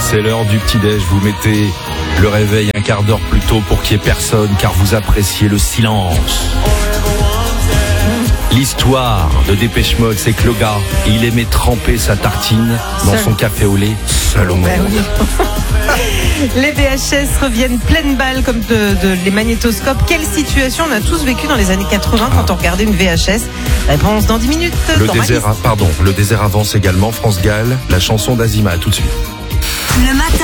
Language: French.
C'est l'heure du petit-déj, vous mettez le réveil un quart d'heure plus tôt pour qu'il n'y ait personne, car vous appréciez le silence. L'histoire de Dépêche Mode, c'est que le gars, il aimait tremper sa tartine dans son café au lait, seul au monde. Les VHS reviennent pleine balle comme les magnétoscopes. Quelle situation on a tous vécu dans les années 80 quand on regardait une VHS? Réponse dans 10 minutes. Le désert avance également, France Gall, la chanson d'Azima, tout de suite. Le matin